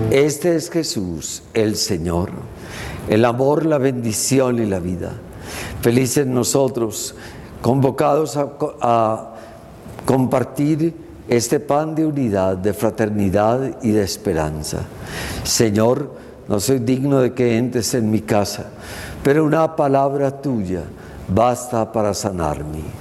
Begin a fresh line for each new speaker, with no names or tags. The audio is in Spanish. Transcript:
Este es Jesús, el Señor, el amor, la bendición y la vida. Felices nosotros, convocados a compartir este pan de unidad, de fraternidad y de esperanza. Señor, no soy digno de que entres en mi casa, pero una palabra tuya basta para sanarme.